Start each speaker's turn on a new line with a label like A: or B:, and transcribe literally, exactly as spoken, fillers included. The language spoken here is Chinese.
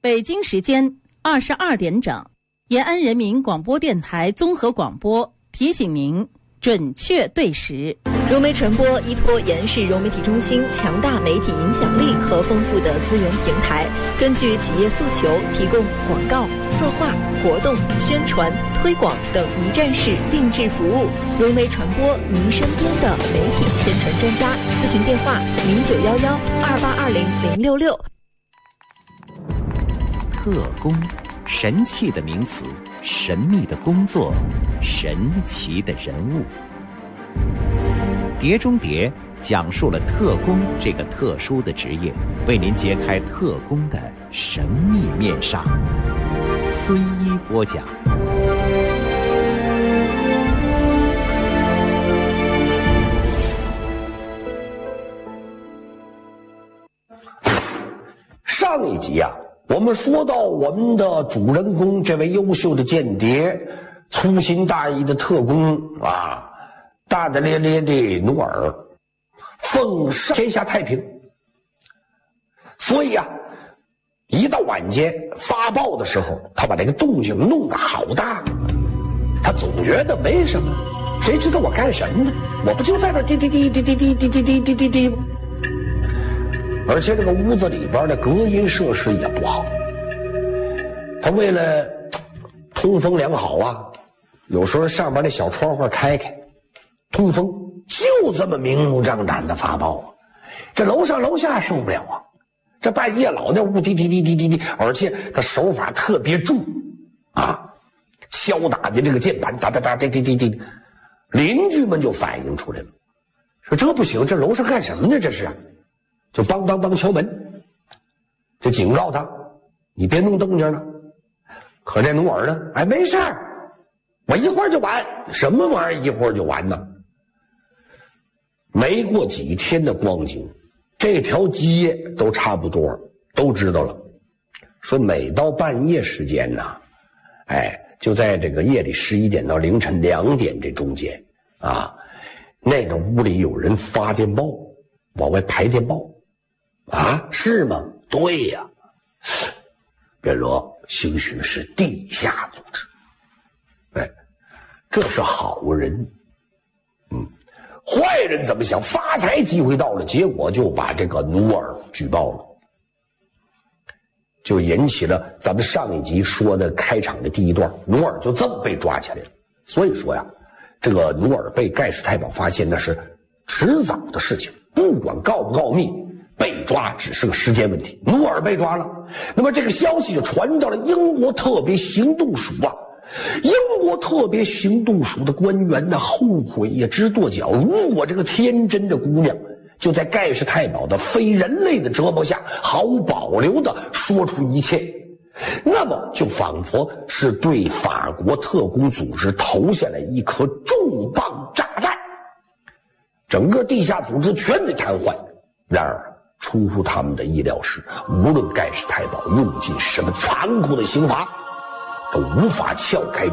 A: 北京时间二十二点整，延安人民广播电台综合广播提醒您准确对时。
B: 融媒传播依托延安市融媒体中心强大媒体影响力和丰富的资源平台，根据企业诉求，提供广告、策划、活动、宣传、推广等一站式定制服务。融媒传播，您身边的媒体宣传专家。咨询电话：零九幺幺二八二零零六六。
C: 特工，神气的名词，神秘的工作，神奇的人物。碟中谍讲述了特工这个特殊的职业，为您揭开特工的神秘面纱。孙一播讲。
D: 上一集啊，我们说到我们的主人公这位优秀的间谍，粗心大意的特工啊，大大咧咧的努尔，奉上天下太平。所以啊，一到晚间发报的时候，他把这个动静弄得好大，他总觉得没什么，谁知道我干什么呢？我不就在这滴滴滴滴滴滴滴滴滴滴滴滴吗？而且这个屋子里边的隔音设施也不好，他为了通风良好啊，有时候上边那小窗户开开通风，就这么明目张胆的发报啊。这楼上楼下受不了啊，这半夜老那屋滴滴滴滴滴滴，而且他手法特别重啊，敲打的这个键盘哒哒哒滴滴滴滴，邻居们就反映出来了，说这不行，这楼上干什么呢？这是，就梆梆梆敲门，就警告他，你别弄动静了。可这努尔呢，哎，没事儿，我一会儿就完。什么玩意儿一会儿就完呢？没过几天的光景，这条街都差不多都知道了，说每到半夜时间呢，哎，就在这个夜里十一点到凌晨两点这中间啊，那个屋里有人发电报，往外排电报啊，是吗？对呀，卞罗兴许是地下组织，哎，这是好人。嗯，坏人怎么想？发财机会到了，结果就把这个努尔举报了，就引起了咱们上一集说的开场的第一段，努尔就这么被抓起来了。所以说呀，这个努尔被盖世太保发现那是迟早的事情，不管告不告密，被抓只是个时间问题。努尔被抓了，那么这个消息就传到了英国特别行动署啊。英国特别行动署的官员呢，后悔也直跺脚。如果这个天真的姑娘就在盖世太保的非人类的折磨下毫无保留地说出一切，那么就仿佛是对法国特工组织投下了一颗重磅炸弹，整个地下组织全得瘫痪。然而出乎他们的意料是，无论盖世太保用尽什么残酷的刑罚，都无法撬开